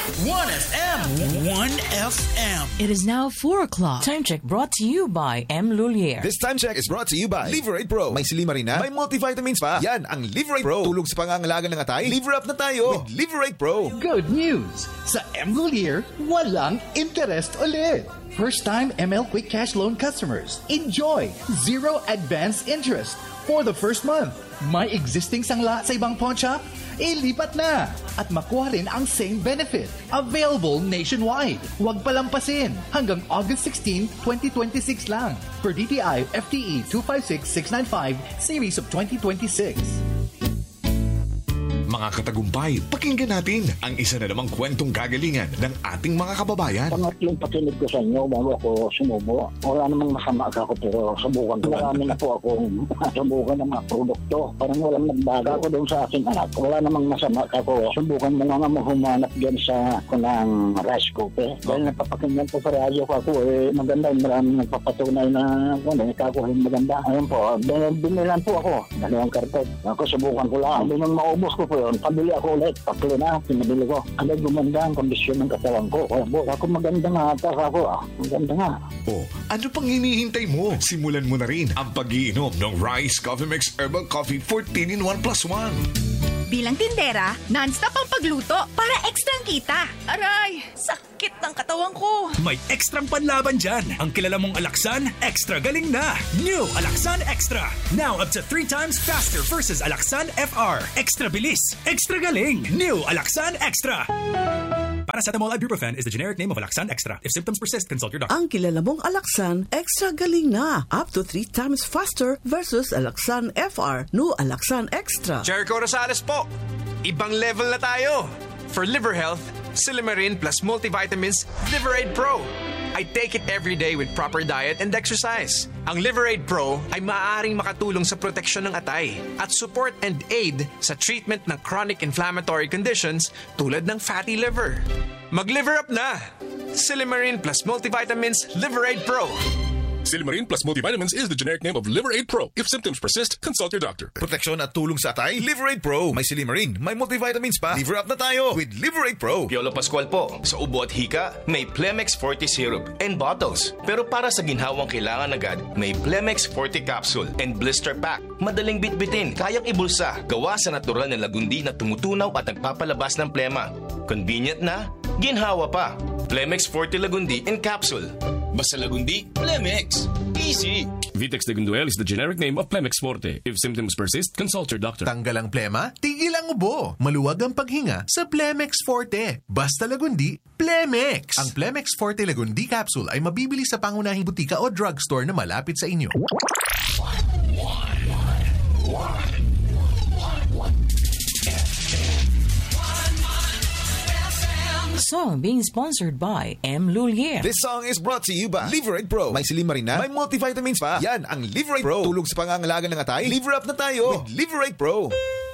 1FM. 1FM. It is now 4 o'clock. Time check brought to you by M. Lulier. This time check is brought to you by Liver 8 Pro. May silimarin na, may multivitamins pa. Yan ang Liver 8 Pro. Tulog sa pangangalaga ng atay. Liver up na tayo with Liver 8 Pro. Good news! Sa M. Lulier, walang interest ulit. First-time ML Quick Cash Loan customers, enjoy zero advance interest for the first month. May existing sangla sa ibang pawn shop? Ilipat na at makuha rin ang same benefit. Available nationwide. Huwag palampasin. Hanggang August 16, 2026 lang. Per DTI FTE 256695 Series of 2026. Mga katagumpay, pakinggan natin ang isa na namang kwentong gagalingan ng ating mga kababayan. Pangatlong pakinig ko sa inyo bago ako sumubo. Wala namang masama ako pero subukan ko. Marami na po akong subukan ng mga produkto. Parang walang nagbago ako doon sa aking anak. Wala namang masama ako. Subukan mo nga humanap dyan sa ng rice cooker. Dahil napapakinggan ko sa radyo ko ako maganda. Maraming nagpapatunay na nakakuha yung maganda. Ayun po, binilan po ako. Dalawang karpet. Ako subukan ko lang. Hindi nang maubos ko po yun. Pabili ako ulit. Tatlo na, pinabili ko. Ano gumanda ang kondisyon ng katawan ko. Kaya po, ako maganda nga. Ako, maganda nga. O, ano pang hinihintay mo? Simulan mo na rin ang pag-iinom ng Rice Coffee Mix Herbal Coffee 14 in 1 plus 1. Bilang tindera, non-stop ang pagluto para ekstrang kita. Aray! Sakit ng katawan ko. May ekstrang panlaban dyan. Ang kilala mong Alaxan, extra galing na. New Alaxan Extra. Now up to 3 times faster versus Alaxan FR. Extra bilis, extra galing. New Alaxan Extra. Paracetamol ibuprofen is the generic name of Alaxan Extra. If symptoms persist, consult your doctor. Ang kilala mong Alaxan, extra galing na. Up to 3 times faster versus Alaxan FR. New Alaxan Extra. Jericho Rosales po. Ibang level na tayo. For liver health, Silimarin plus multivitamins Liver 8 Pro. I take it every day with proper diet and exercise. Ang Liver 8 Pro ay maaaring makatulong sa proteksyon ng atay at support and aid sa treatment ng chronic inflammatory conditions tulad ng fatty liver. Mag-liver up na! Silimarin plus multivitamins Liver 8 Pro. Silimarin plus multivitamins is the generic name of Liver 8 Pro. If symptoms persist, consult your doctor. Proteksyon at tulong sa atay, Liver 8 Pro. May silimarin, may multivitamins pa. Liver up na tayo with Liver 8 Pro. Piolo Pascual po. Sa ubo at hika, may Plemex Forte Syrup and bottles. Pero para sa ginhawang kailangan agad, may Plemex Forte Capsule and Blister Pack. Madaling bitbitin, kayang ibulsa. Gawa sa natural na lagundi na tumutunaw at nagpapalabas ng plema. Convenient na, ginhawa pa. Plemex Forte Lagundi in Capsule. Basta Lagundi, Plemex. Easy. Vitex Degunduel is the generic name of Plemex Forte. If symptoms persist, consult your doctor. Tanggal ang plema, tigil ang ubo. Maluwag ang paghinga sa Plemex Forte. Basta Lagundi, Plemex. Ang Plemex Forte Lagundi Capsule ay mabibili sa pangunahing butika o drugstore na malapit sa inyo. Song being sponsored by M. Lulier. This song is brought to you by Liver 8 Pro. May silimarin na, may multivitamins pa. Yan ang Liver 8 Pro. Tulog sa pangangalaga ng atay. Liver up na tayo with Liver 8 Pro.